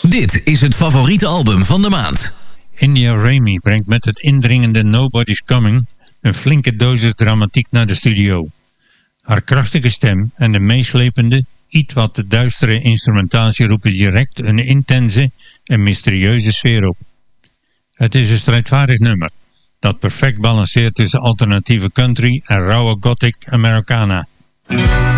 Dit is het favoriete album van de maand. India Ramey brengt met het indringende Nobody's Coming een flinke dosis dramatiek naar de studio. Haar krachtige stem en de meeslepende, iets wat te duistere instrumentatie roepen direct een intense en mysterieuze sfeer op. Het is een strijdvaardig nummer dat perfect balanceert tussen alternatieve country en rauwe gothic Americana.